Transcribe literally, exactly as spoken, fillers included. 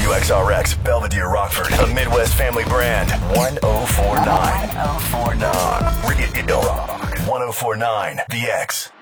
W X R X, Belvedere, Rockford, a Midwest family brand. one oh four nine. one oh four nine. Radio Rock. one oh four nine. The X.